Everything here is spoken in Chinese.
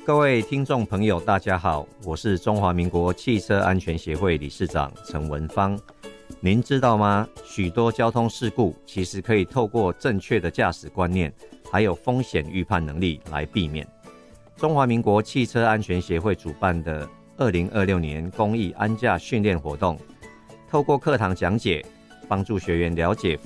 各位听众朋友大家好，我是中华民国汽车安全协会理事长陈文芳。您知道吗？许多交通事故其实可以透过正确的驾驶观念还有风险预判能力来避免。中华民国汽车安全协会主办的2026年公益安驾训练活动，透过课堂讲解，帮助学员了解